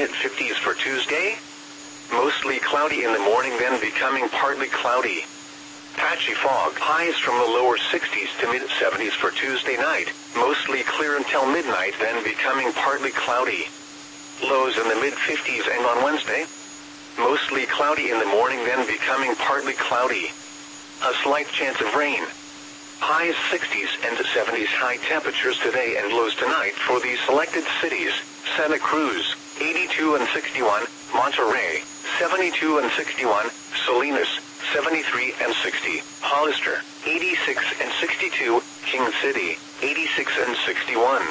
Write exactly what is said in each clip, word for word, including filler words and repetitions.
mid fifties for Tuesday. Mostly cloudy in the morning, then becoming partly cloudy. Patchy fog, highs from the lower sixties to mid seventies for Tuesday night. Mostly clear until midnight, then becoming partly cloudy. Lows in the mid fifties, and on Wednesday, mostly cloudy in the morning, then becoming partly cloudy. A slight chance of rain. Highs sixties and seventies high temperatures today and lows tonight for these selected cities: Santa Cruz, eighty-two and sixty-one, Monterey, seventy-two and sixty-one, Salinas, seventy-three and sixty, Hollister, eighty-six and sixty-two, King City, eighty-six and sixty-one.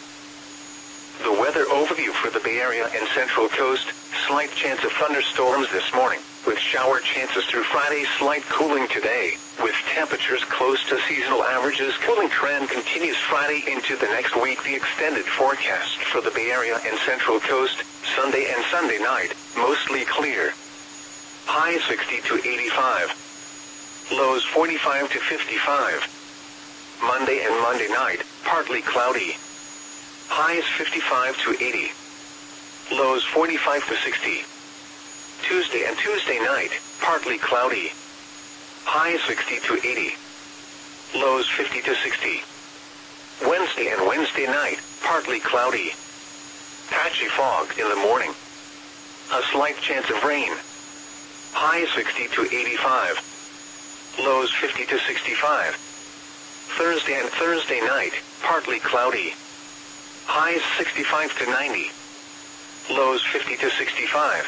The weather overview for the Bay Area and Central Coast: slight chance of thunderstorms this morning, with shower chances through Friday. Slight cooling today, with temperatures close to seasonal averages. Cooling trend continues Friday into the next week. The extended forecast for the Bay Area and Central Coast: Sunday and Sunday night, mostly clear. High sixty to eighty-five. Lows forty-five to fifty-five. Monday and Monday night, partly cloudy. Highs fifty-five to eighty. Lows forty-five to sixty. Tuesday and Tuesday night, partly cloudy. Highs sixty to eighty. Lows fifty to sixty. Wednesday and Wednesday night, partly cloudy. Patchy fog in the morning. A slight chance of rain. Highs sixty to eighty-five. Lows fifty to sixty-five. Thursday and Thursday night, partly cloudy. Highs sixty-five to ninety. Lows fifty to sixty-five.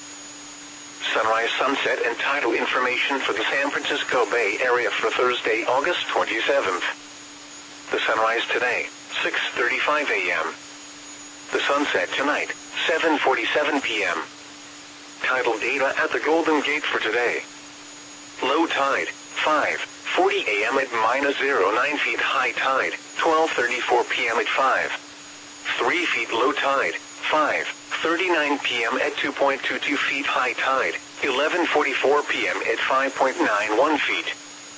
Sunrise, sunset, and tidal information for the San Francisco Bay Area for Thursday, August twenty-seventh. The sunrise today, six thirty-five a m The sunset tonight, seven forty-seven p m Tidal data at the Golden Gate for today. Low tide, five forty a m at minus zero point nine feet. High tide, twelve thirty-four p m at five three feet. Low tide, five thirty-nine p m at two point two two feet. High tide, eleven forty-four p m at five point nine one feet.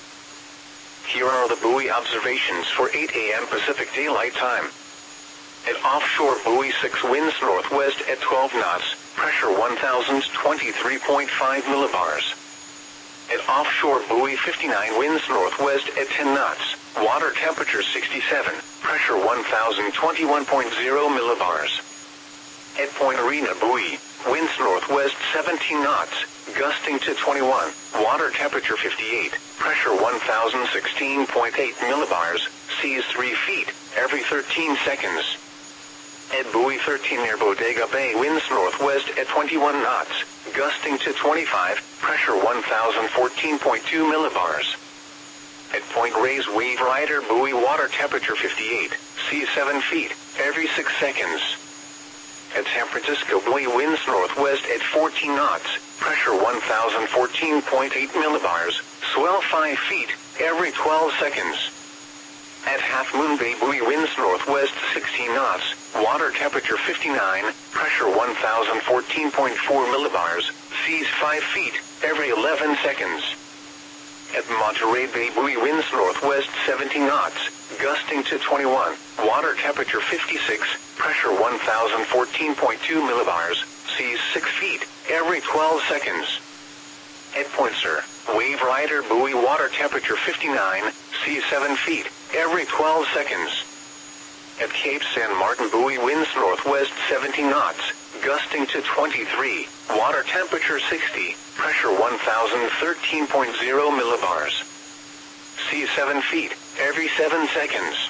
Here are the buoy observations for eight a m Pacific Daylight Time. At offshore buoy six, winds northwest at twelve knots, pressure one thousand twenty-three point five millibars. At offshore buoy fifty-nine, winds northwest at ten knots, water temperature sixty-seven, pressure one thousand twenty-one point zero millibars. At Point Arena buoy, winds northwest seventeen knots, gusting to twenty-one, water temperature fifty-eight, pressure one thousand sixteen point eight millibars, seas three feet, every thirteen seconds. At buoy thirteen near Bodega Bay, winds northwest at twenty-one knots, gusting to twenty-five, pressure one thousand fourteen point two millibars. At Point Reyes Wave Rider buoy, water temperature fifty-eight, seas seven feet, every six seconds. At San Francisco buoy, winds northwest at fourteen knots, pressure one thousand fourteen point eight millibars, swell five feet, every twelve seconds. At Half Moon Bay buoy, winds northwest sixteen knots, water temperature fifty-nine, pressure one thousand fourteen point four millibars, seas five feet, every eleven seconds. At Monterey Bay buoy, winds northwest seventeen knots, gusting to twenty-one, water temperature fifty-six, pressure one thousand fourteen point two millibars, seas six feet, every twelve seconds. At Point Sur, Wave Rider buoy, water temperature fifty-nine, seas seven feet, every twelve seconds. At Cape San Martin buoy, winds northwest seventeen knots, gusting to twenty-three, water temperature sixty, pressure one thousand thirteen point zero millibars. Seas seven feet, every seven seconds.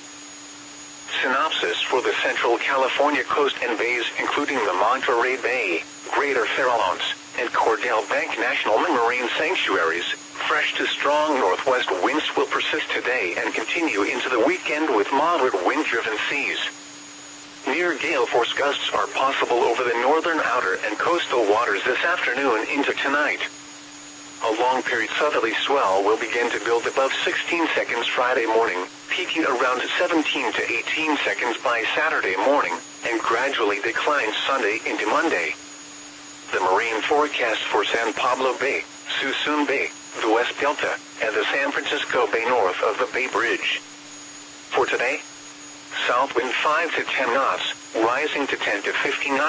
Synopsis for the Central California coast and bays, including the Monterey Bay, Greater Farallones, and Cordell Bank National Marine Sanctuaries. Fresh to strong northwest winds will persist today and continue into the weekend with moderate wind-driven seas. Near gale force gusts are possible over the northern outer and coastal waters this afternoon into tonight. A long-period southerly swell will begin to build above sixteen seconds Friday morning, peaking around seventeen to eighteen seconds by Saturday morning, and gradually decline Sunday into Monday. The marine forecast for San Pablo Bay, Suisun Bay, the West Delta, and the San Francisco Bay north of the Bay Bridge. For today, south wind five to ten knots, rising to ten to fifteen knots.